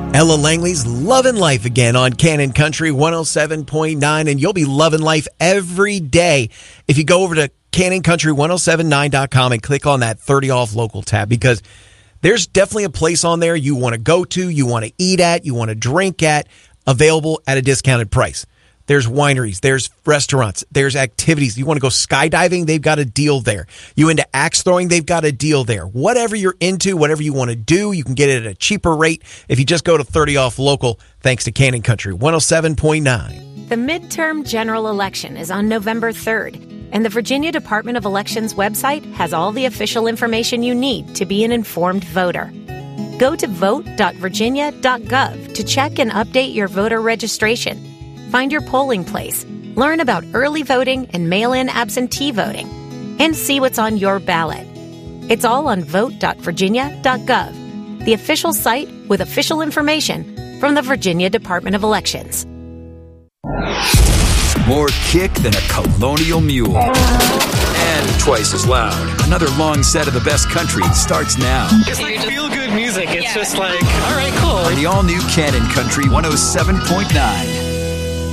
Ella Langley's Lovin' Life again on Cannon Country 107.9, and you'll be loving life every day if you go over to CannonCountry1079.com and click on that 30 off local tab, because there's definitely a place on there you want to go to, you want to eat at, you want to drink at, available at a discounted price. There's wineries, there's restaurants, there's activities. You want to go skydiving, they've got a deal there. You into axe throwing, they've got a deal there. Whatever you're into, whatever you want to do, you can get it at a cheaper rate if you just go to 30 off local, thanks to Cannon Country 107.9. The midterm general election is on November 3rd, and the Virginia Department of Elections website has all the official information you need to be an informed voter. Go to vote.virginia.gov to check and update your voter registration. Find your polling place, learn about early voting and mail-in absentee voting, and see what's on your ballot. It's all on vote.virginia.gov, the official site with official information from the Virginia Department of Elections. More kick than a colonial mule. And twice as loud. Another long set of the best country starts now. It's like feel-good music. It's just like, all right, cool. The all-new Cannon Country 107.9.